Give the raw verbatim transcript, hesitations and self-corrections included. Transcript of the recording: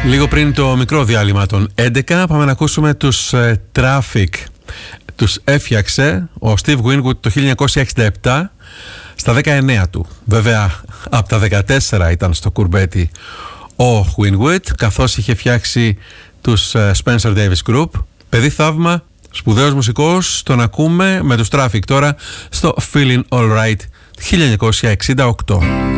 Λίγο πριν το μικρό διάλειμμα των έντεκα, πάμε να ακούσουμε τους uh, Traffic. Τους έφτιαξε ο Steve Winwood το χίλια εννιακόσια εξήντα επτά στα δεκαεννέα του. Βέβαια, από τα δεκατέσσερα ήταν στο κουρμπέτι ο Winwood, καθώς είχε φτιάξει τους uh, Spencer Davis Group. Παιδί θαύμα, σπουδαίος μουσικός, τον ακούμε με τους Traffic τώρα στο Feeling Alright χίλια εννιακόσια εξήντα οκτώ.